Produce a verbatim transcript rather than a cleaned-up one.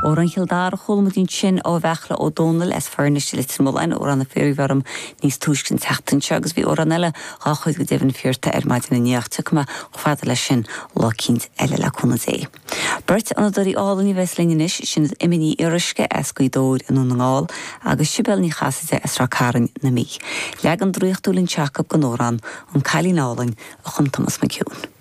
Or an Hildar Holmudin Chin ó Vechla ó Donal as furnished Litmulain or an the ferry verum Nis Tushkin Tachtan Chugs be or anella Hachud with Devon Fierta Ermadin and Yachtukma or Fadaleshin Lokins Ella Kunazay. Bert another all in Veslinish, Shin Emini Irishke Esquidod and Unangal, Agashibelni Hasse as Rakaran Nami. Lagan Druchtulin Chakab Gonoran, on Kali Nowling, Hum Thomas McEwen.